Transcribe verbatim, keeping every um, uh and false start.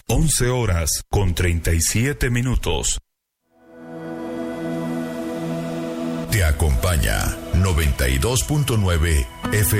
once horas con treinta y siete minutos. Te acompaña noventa y dos punto nueve F M.